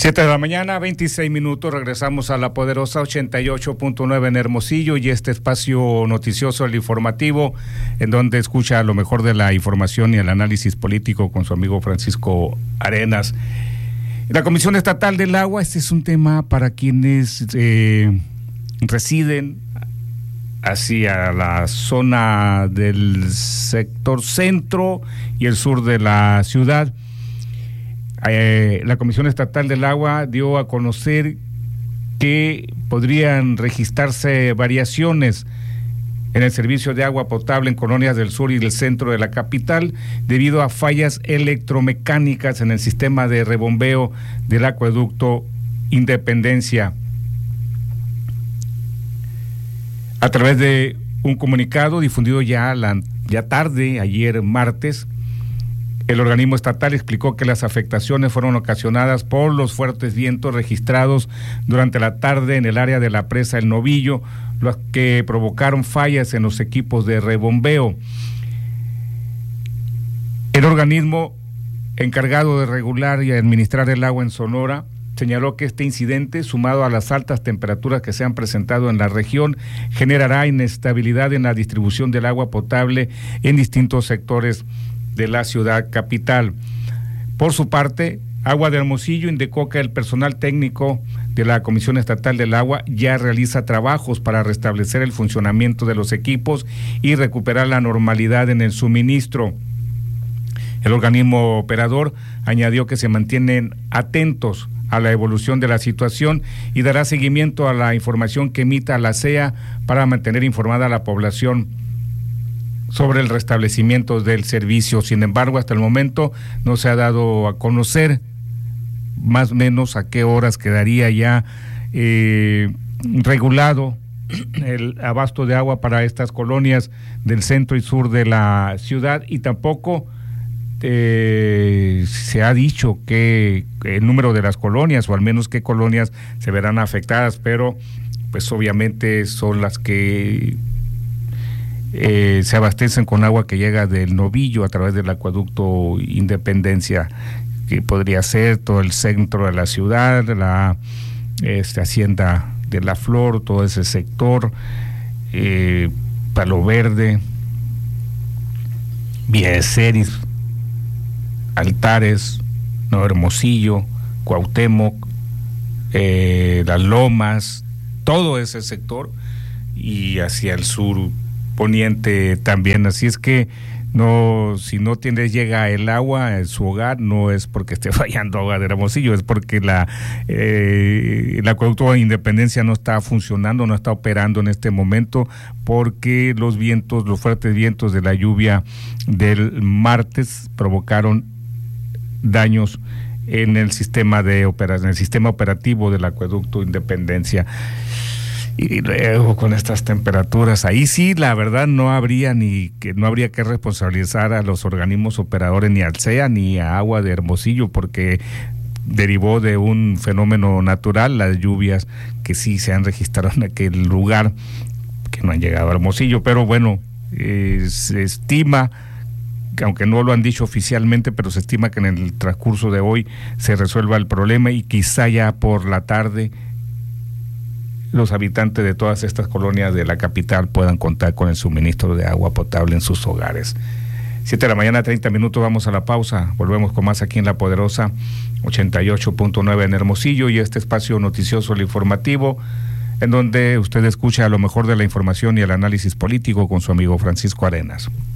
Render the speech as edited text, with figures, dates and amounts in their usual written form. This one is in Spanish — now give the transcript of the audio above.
7 de la mañana, 26 minutos, regresamos a la poderosa 88.9 en Hermosillo y este espacio noticioso, el informativo, en donde escucha lo mejor de la información y el análisis político con su amigo Francisco Arenas. La Comisión Estatal del Agua, este es un tema para quienes residen hacia la zona del sector centro y el sur de la ciudad. La Comisión Estatal del Agua dio a conocer que podrían registrarse variaciones en el servicio de agua potable en colonias del sur y del centro de la capital debido a fallas electromecánicas en el sistema de rebombeo del acueducto Independencia. A través de un comunicado difundido ya tarde, ayer martes, el organismo estatal explicó que las afectaciones fueron ocasionadas por los fuertes vientos registrados durante la tarde en el área de la presa El Novillo, los que provocaron fallas en los equipos de rebombeo. El organismo encargado de regular y administrar el agua en Sonora señaló que este incidente, sumado a las altas temperaturas que se han presentado en la región, generará inestabilidad en la distribución del agua potable en distintos sectores de la ciudad capital. Por su parte, Agua de Hermosillo indicó que el personal técnico de la Comisión Estatal del Agua ya realiza trabajos para restablecer el funcionamiento de los equipos y recuperar la normalidad en el suministro. El organismo operador añadió que se mantienen atentos a la evolución de la situación y dará seguimiento a la información que emita la CEA para mantener informada a la población sobre el restablecimiento del servicio. Sin embargo, hasta el momento no se ha dado a conocer más o menos a qué horas quedaría ya regulado el abasto de agua para estas colonias del centro y sur de la ciudad, y tampoco se ha dicho que el número de las colonias, o al menos qué colonias se verán afectadas, pero pues obviamente son las que se abastecen con agua que llega del Novillo a través del acueducto Independencia, que podría ser todo el centro de la ciudad, la hacienda de La Flor, todo ese sector, Palo Verde, Villa de Ceris, Altares, Nuevo Hermosillo, Cuauhtémoc, Las Lomas, todo ese sector, y hacia el sur poniente también. Así es que si no llega el agua en su hogar, no es porque esté fallando Agua de Hermosillo, es porque el acueducto de Independencia no está funcionando, no está operando en este momento, porque los fuertes vientos de la lluvia del martes provocaron daños en el sistema operativo del acueducto Independencia. Y luego con estas temperaturas, ahí sí, la verdad, no habría que responsabilizar a los organismos operadores, ni al CEA ni a Agua de Hermosillo, porque derivó de un fenómeno natural, las lluvias que sí se han registrado en aquel lugar, que no han llegado a Hermosillo. Pero bueno, se estima, aunque no lo han dicho oficialmente, pero se estima que en el transcurso de hoy se resuelva el problema, y quizá ya por la tarde los habitantes de todas estas colonias de la capital puedan contar con el suministro de agua potable en sus hogares. 7 de la mañana, 30 minutos, vamos a la pausa. Volvemos con más aquí en La Poderosa 88.9 en Hermosillo, y este espacio noticioso, el informativo, en donde usted escucha lo mejor de la información y el análisis político con su amigo Francisco Arenas.